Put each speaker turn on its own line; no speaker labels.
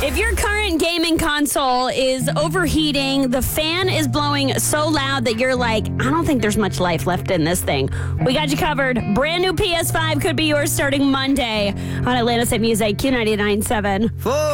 If your current gaming console is overheating, the fan is blowing so loud that you're like, I don't think there's much life left in this thing. We got you covered. Brand new PS5 could be yours starting Monday on Atlantis Hit Music Q99.7.